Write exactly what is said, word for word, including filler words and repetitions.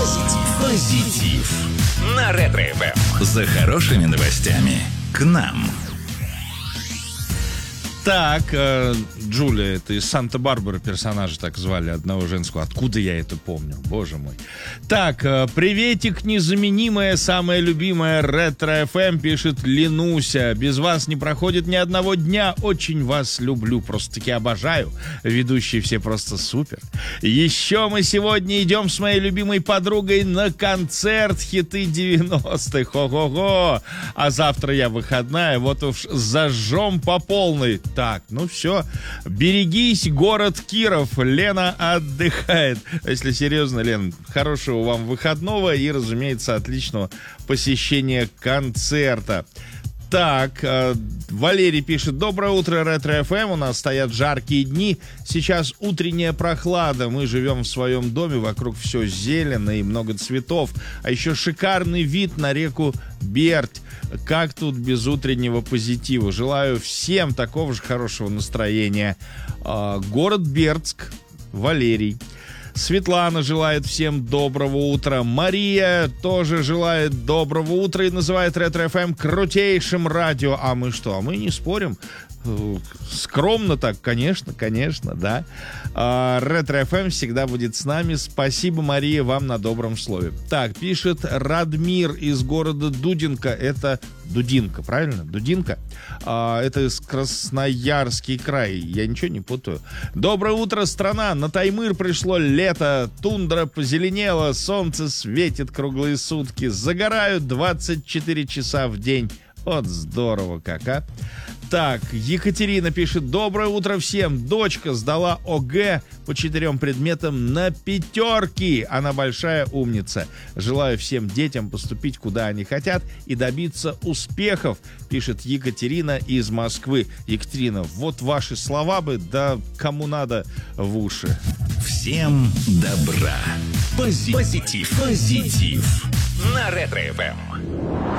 Позитив на Ретро эф эм. За хорошими новостями к нам. Так, э, Джулия, это из Санта-Барбары персонажа так звали, одного женского. Откуда я это помню? Боже мой. Так, э, приветик, незаменимая, самая любимая Ретро эф эм, пишет Ленуся. Без вас не проходит ни одного дня. Очень вас люблю, просто-таки обожаю. Ведущие все просто супер. Еще мы сегодня идем с моей любимой подругой на концерт хиты девяностых. Ого-го. А завтра я выходная, вот уж зажжем по полной. Так, ну все, берегись, город Киров, Лена отдыхает. Если серьезно, Лен, хорошего вам выходного и, разумеется, отличного посещения концерта. Так, э, Валерий пишет: доброе утро, Ретро эф эм. У нас стоят жаркие дни. Сейчас утренняя прохлада. Мы живем в своем доме. Вокруг все зелено и много цветов. А еще шикарный вид на реку Берть. Как тут без утреннего позитива? Желаю всем такого же хорошего настроения. Э, город Бердск, Валерий. Светлана желает всем доброго утра. Мария тоже желает доброго утра и называет Ретро эф эм крутейшим радио. А мы что? А мы не спорим. Скромно так, конечно, конечно, да. Ретро эф эм всегда будет с нами. Спасибо, Мария, вам на добром слове. Так, пишет Радмир из города Дудинка. Это Дудинка, правильно? Дудинка. А, это из Красноярский край. Я ничего не путаю. Доброе утро, страна. На Таймыр пришло лето. Тундра позеленела. Солнце светит круглые сутки. Загорают двадцать четыре часа в день. Вот здорово как, а. Так, Екатерина пишет: доброе утро всем. Дочка сдала о гэ по четырем предметам на пятерки. Она большая умница. Желаю всем детям поступить, куда они хотят, и добиться успехов, пишет Екатерина из Москвы. Екатерина, вот ваши слова бы, да кому надо, в уши. Всем добра. Позитив. Позитив. На Ретро эф эм.